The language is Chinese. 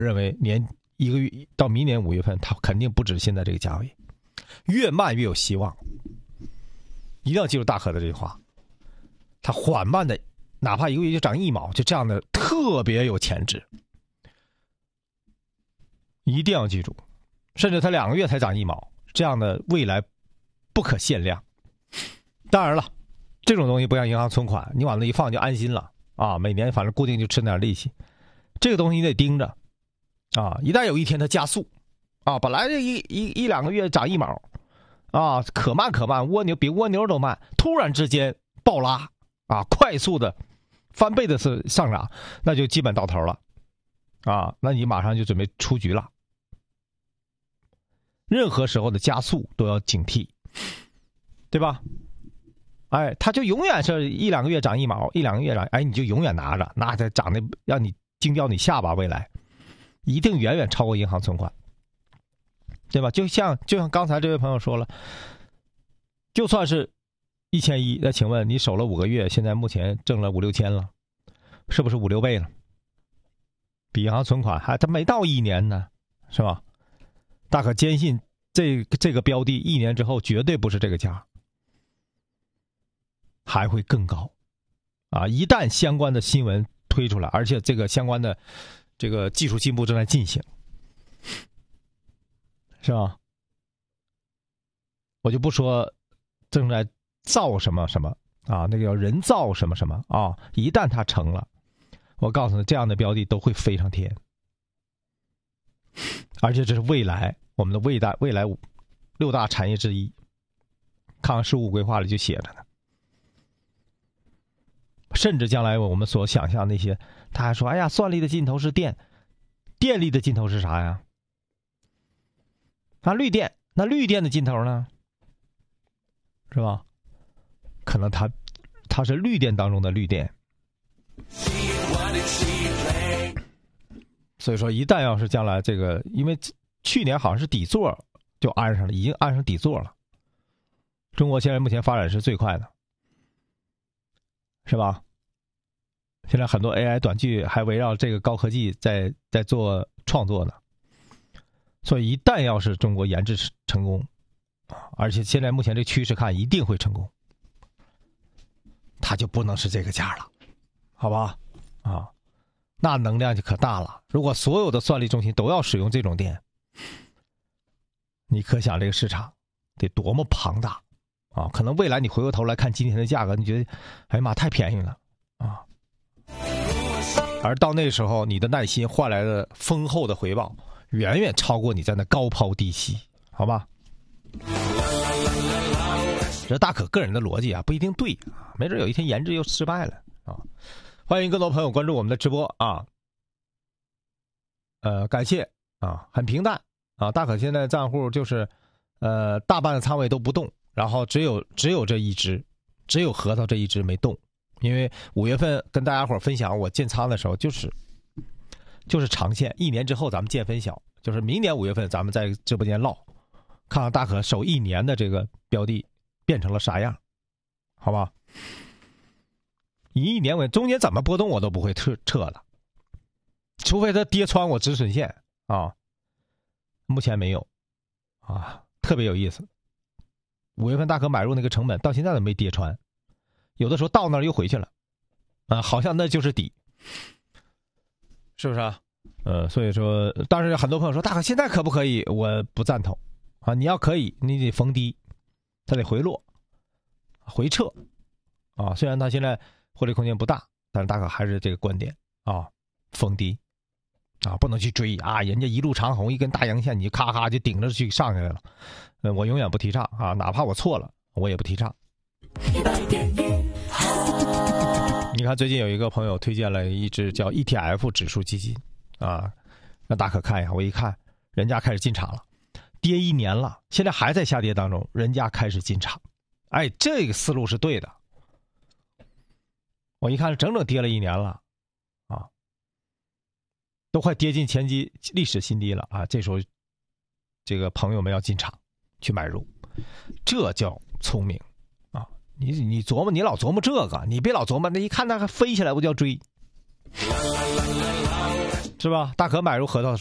认为一个月到明年5月份，它肯定不止现在这个价位，越慢越有希望。一定要记住大可的这句话，它缓慢的，哪怕一个月就涨1毛，就这样的特别有潜质，一定要记住。甚至它2个月才涨1毛，这样的未来不可限量。当然了，这种东西不像银行存款，你往那一放就安心了啊，每年反正固定就吃点利息。这个东西你得盯着啊，一旦有一天它加速啊，本来这一2个月涨1毛啊，可慢，蜗牛比蜗牛都慢，突然之间暴拉啊，快速的翻倍的是上涨，那就基本到头了啊，那你马上就准备出局了。任何时候的加速都要警惕，对吧？哎，它就永远是1-2个月涨1毛，1-2个月涨，哎，你就永远拿着，那它涨的让你惊掉你下巴，未来一定远远超过银行存款，对吧？就像刚才这位朋友说了，就算是1100，那请问你守了5个月，现在目前挣了5-6千了，是不是5-6倍了？比银行存款它没到1年呢，是吧？大可坚信这个标的1年之后绝对不是这个价，还会更高啊！一旦相关的新闻推出来，而且这个相关的这个技术进步正在进行，是吧？我就不说正在造什么什么啊，那个叫人造什么什么啊，一旦它成了，我告诉你，这样的标的都会飞上天。而且这是未来我们的未来6大产业之一，看看十五规划里就写着呢。甚至将来我们所想象那些，他还说：“哎呀，算力的尽头是电，电力的尽头是啥呀？绿电，那绿电的尽头呢？是吧？可能它是绿电当中的绿电。”所以说，一旦要是将来这个，因为去年好像是底座就安上了，已经安上底座了。中国现在目前发展是最快的，是吧？现在很多 AI 短剧还围绕这个高科技在做创作呢。所以一旦要是中国研制成功，而且现在目前这趋势看一定会成功，它就不能是这个价了，好吧？啊。那能量就可大了。如果所有的算力中心都要使用这种电，你可想这个市场得多么庞大啊！可能未来你回过头来看今天的价格，你觉得哎呀妈，太便宜了啊！而到那时候，你的耐心换来的丰厚的回报，远远超过你在那高抛低吸，好吧？这大可个人的逻辑啊，不一定对啊，没准有一天研制又失败了啊！欢迎更多朋友关注我们的直播啊！感谢啊，很平淡啊。大可现在账户就是大半的仓位都不动，然后只有这一只，只有核桃这一只没动，因为5月份跟大家伙分享我建仓的时候，就是长线，1年之后咱们见分晓，就是明年5月份咱们在直播间唠，看看大可守1年的这个标的变成了啥样，好吧？以1年为中间怎么波动我都不会撤了，除非它跌穿我止损线啊。目前没有啊，特别有意思。5月份大可买入那个成本到现在都没跌穿，有的时候到那儿又回去了啊，好像那就是底，是不是啊？所以说，当时很多朋友说大可现在可不可以？我不赞同啊！你要可以，你得逢低，它得回落、回撤啊。虽然它现在获利空间不大，但是大可还是这个观点啊，逢低啊，不能去追啊，人家一路长虹一根大阳线，你咔咔就顶着去上来了，我永远不提倡啊，哪怕我错了，我也不提倡。你看最近有一个朋友推荐了一只叫 ETF 指数基金啊，让大可看一下，我一看人家开始进场了，跌1年了，现在还在下跌当中，人家开始进场，哎，这个思路是对的。我一看整整跌了1年了啊，都快跌进前期历史新低了啊！这时候这个朋友们要进场去买入，这叫聪明啊！你琢磨，你老琢磨这个，你别老琢磨那一看那还飞起来我就要追， 是吧？大可买入核桃